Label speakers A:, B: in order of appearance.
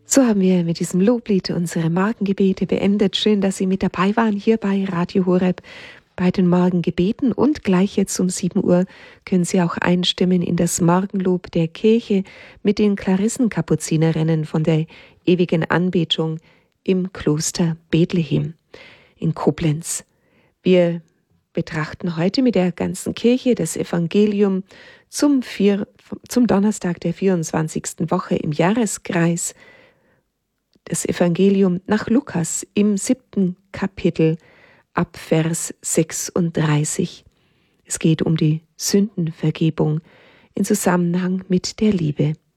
A: So haben wir mit diesem Loblied unsere Morgengebete beendet. Schön, dass Sie mit dabei waren hier bei Radio Horeb bei den Morgengebeten. Und gleich jetzt um 7 Uhr können Sie auch einstimmen in das Morgenlob der Kirche mit den Klarissenkapuzinerinnen von der ewigen Anbetung im Kloster Bethlehem in Koblenz. Wir betrachten heute mit der ganzen Kirche das Evangelium zum Donnerstag der 24. Woche im Jahreskreis. Das Evangelium nach Lukas im 7. Kapitel ab Vers 36. Es geht um die Sündenvergebung in Zusammenhang mit der Liebe.